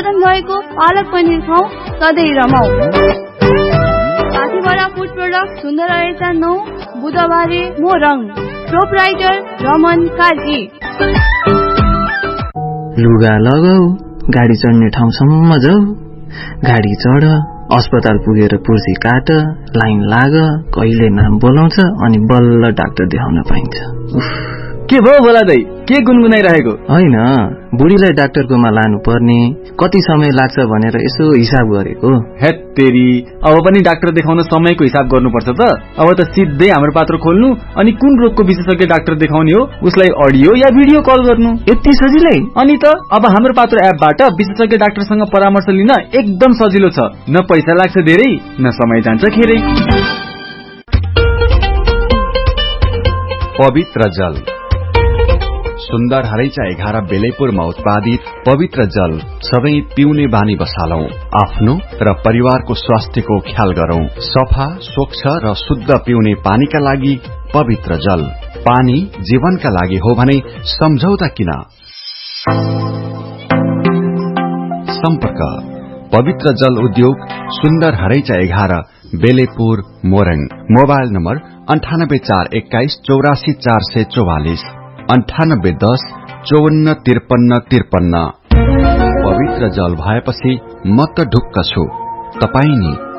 उत्पादन भएको पालक पनिर खाऊ, सधैँ रमाऊ। साथीबाट फुड प्रोडक्ट सुन्दर रहेछ 9 बुधबारे मोरङ। प्रोपराइटर रमन कार्की। लुगा लगाऊ, गाडी चढ्ने ठाउँसम्म जाऊ, गाडी चढ, अस्पताल पुगेर पुर्सी काट, लाइन लाग, कहिले नाम बोलाउँछ अनि बल्ल डाक्टर देखाउन पाइन्छ। के भयो बोला दाइ, के गुनगुनाइरहेको? होइन, बुढीलाई डाक्टरकोमा लानु पर्ने, कति समय लाग्छ भनेर यसो हिसाब गरेको। हेत तेरी, अब पनि डाक्टर देखाउन समयको हिसाब गर्नुपर्छ त। अब त सिधै हाम्रो पात्र खोल्नु अनि कुन रोगको विशेषज्ञ डाक्टर देखाउने हो उसलाई अडियो या भिडियो कल गर्नु, यति सजिलै? अनि त अब हाम्रो पात्र एपबाट विशेषज्ञ डाक्टरसँग परामर्श लिन एकदम सजिलो छ। न पैसा लाग्छ धेरै, न समय जान्छ खेरै। पवित्र जल। सुन्दर हरैचा 11 बेलेपुरमा उत्पादित पवित्र जल सबै पिउने बानी बसालौं। आफ्नो र परिवारको स्वास्थ्यको ख्याल गरौं। सफा, स्वच्छ र शुद्ध पिउने पानीका लागि पवित्र जल। पानी जीवनका लागि हो भने सम्झौता किन? सम्पर्क पवित्र जल उद्योग, सुन्दर हरैचा 11 बेलेपुर मोरङ। Mobile number 9841244444, 9810545353। पवित्र जल भएपछि म त ढुक्क छु, तपाई नि